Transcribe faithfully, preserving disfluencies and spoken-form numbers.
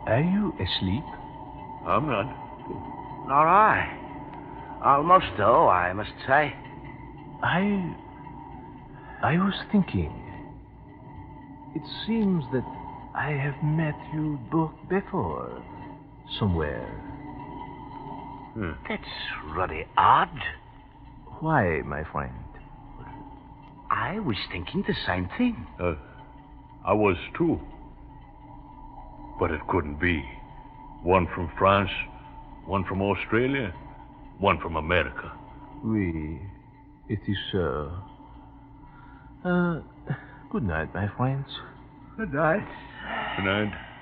Are you asleep? I'm not. Nor I. Almost, though, I must say. I... I was thinking. It seems that I have met you both before. Somewhere. Hmm. That's really odd. Why, my friend? I was thinking the same thing. Uh, I was, too. But it couldn't be. One from France, one from Australia, one from America. Oui, it is so. Uh, good night, my friends. Good night. Good night.